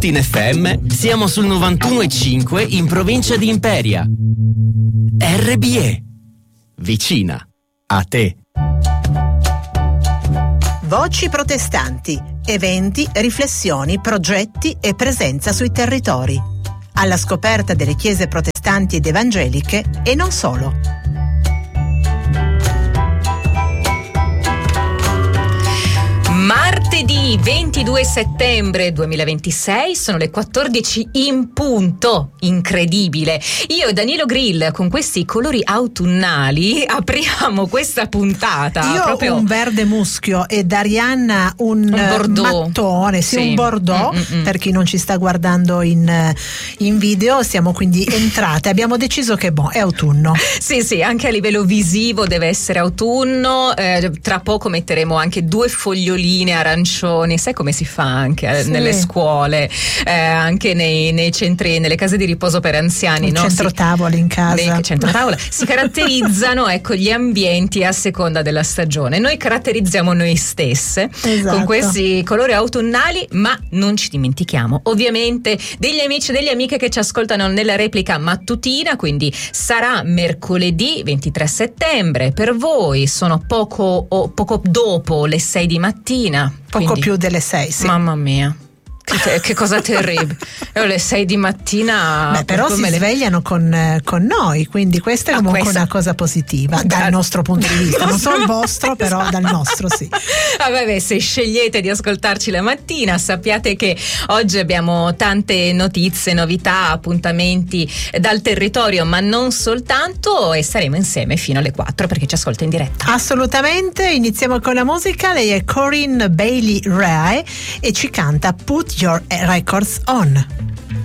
In FM siamo sul 91,5 in provincia di Imperia. RBE, vicina a te. Voci protestanti, eventi, riflessioni, progetti e presenza sui territori. Alla scoperta delle chiese protestanti ed evangeliche e non solo. Martedì 22 settembre 2026, sono le 14 in punto, incredibile. Io e Danilo Grill con questi colori autunnali apriamo questa puntata. Io proprio un verde muschio e Darianna un bordeaux. Mattone, sì, un bordeaux. Per chi non ci sta guardando in video, siamo quindi entrate, abbiamo deciso che è autunno. Sì, anche a livello visivo deve essere autunno. Tra poco metteremo anche 2 foglioline arancioni, sai come si fa anche nelle scuole, anche nei centri, nelle case di riposo per anziani, il centro tavola in casa, centro tavola si caratterizzano gli ambienti a seconda della stagione. Noi caratterizziamo noi stesse con questi colori autunnali, ma non ci dimentichiamo ovviamente degli amici e delle amiche che ci ascoltano nella replica mattutina, quindi sarà mercoledì 23 settembre, per voi sono poco dopo le 6 di mattina, poco più delle 6, sì. Mamma mia, che cosa terribile. Io alle 6 di mattina però si svegliano con noi, quindi questa è comunque una cosa positiva dal nostro punto di vista, non so il vostro, però dal nostro sì. Vabbè, se scegliete di ascoltarci la mattina, sappiate che oggi abbiamo tante notizie, novità, appuntamenti dal territorio, ma non soltanto, e saremo insieme fino alle 4 perché ci ascolta in diretta. Assolutamente. Iniziamo con la musica. Lei è Corinne Bailey Rae e ci canta Put Your Records On.